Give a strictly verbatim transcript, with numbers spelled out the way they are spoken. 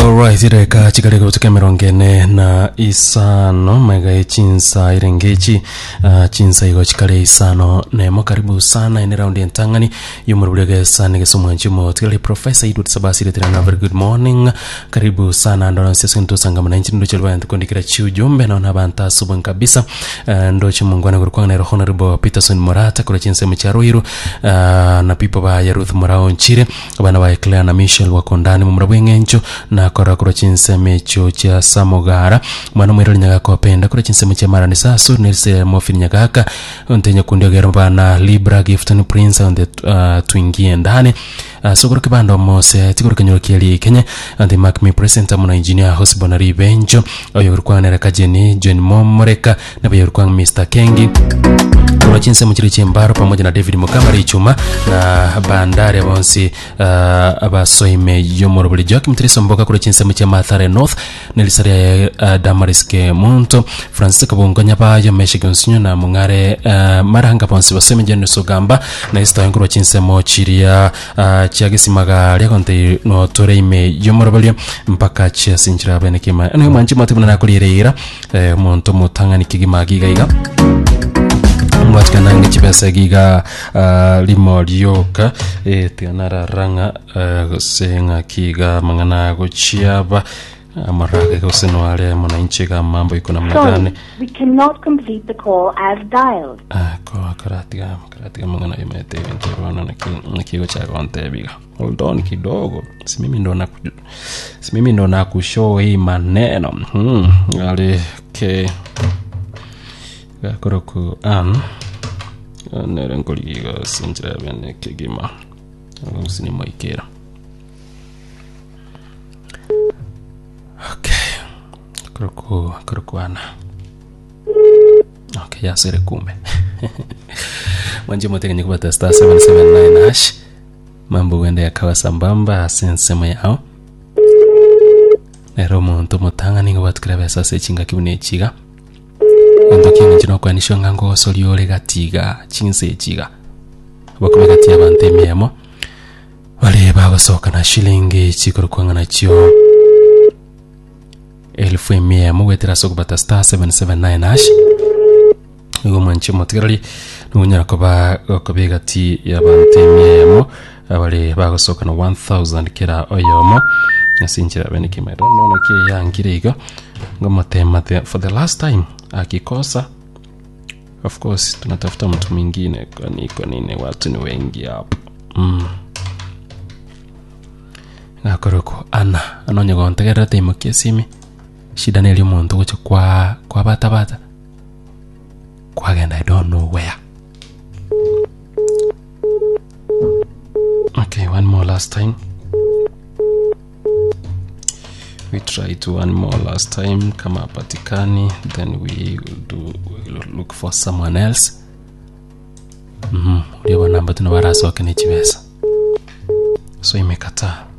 Alright, ireka chikareka kutoka mirongene na isano mega chinsa irengechi uh, chinsa igo chikare isano nemo karibu sana ine round entangani yumurubulege sana gesomo nchimo tikale professor Edward Sabasi letera na very good morning karibu sana ndo sisi ntosanga mwananchi ndo chelwa ndikondikira chiujumbe na nabanta subon kabisa uh, ndo chimungwana kurukwa na honorable Peterson Morata kula chinsa mcharuiru uh, na pipo ba ya Ruth Morao nchire bana ba Claire na Michelle wakondani mumrabwengencho na kora kura chinseme cho cha Samogara mwana mwirali nyaga kwa penda kura chinseme cha Marani Sasu nilise mofini nyagaka untenya kundio geramba na Libra Gift and Prince on the uh, tuingie ndani uh, so kura kibando mose tikura kanyoro kiali Kenya and the Mark me presenter muna engineer Hosbonari Benjo oyo kurukwa nereka Jenny John Momoreka na bayo kurukwa mister Kengi kura chinseme chiri chimbaro pamoja na David Mukamari Chuma na bandari abonsi uh, abasoime yomorobuli joki mtriso mboka kura chinseme cha Mathare North nilisaria uh, Damariske Monto Francis Kabongonya bayo Meshigonsinyo na mungare uh, maranga ponsi baseme jeno sogamba na ista nguru chinsemo chiria uh, chiagisimaga lyakonte no toreime yomorobuli mpaka chia sinchira bene kima eno manchi matibuna na kulirira uh, monto mutangani kigima giga iga mwatika nange chipesa giga uh, limo lioka e tianara ranga uh, senga kiga mangana kuchiaba amaraka kuseno wale mwananchi kama mambo iko namna gani. We cannot complete the call as dialed. Ah kwa karatiga karatiga mangana imete interwana na kigo cha konte biga. Hold on kidogo. Si mimi ndo na si mimi ndo na kushow hii maneno. Hmm ale ke Koroku an nerengoliga sinjira bene kigima usini moikera. Okay. Koroku koroku ana. Okay, ya sere kumbe. Manje motenge nikubata star seven seven nine hash. Mambo wende yakawa sambamba asensema yao. Nero muntu mutanga ningo batukira sasa chinga kibune chiga. Ndokinga chino kwa nisho ngango soliole gatiga chinse chiga bakome gatia bantemyemo wale baba soka na shilingi chikoro kwanga na chio elfu mia mwetera soko bata star seven seven nine hash ngo manchi motirali nunyara ko ba ko begati ya bantemyemo wale baba soka na one thousand kira oyomo nasinjira bene kimero nono ke yangiriga ngoma tema for the last time akikosa of course tunatafuta mtu mwingine kwani kwa nini watu ni wengi hapo mm na koroko ana anonya gontegera time kesimi shida neli muntu kucho kwa kwa bata bata kwa genda I don't know where. Okay, one more last time. We try to one more last time kama patikani, then we will do we'll look for someone else. Mhm, uliwa namba tunawaraso kene chibesa. So imekata.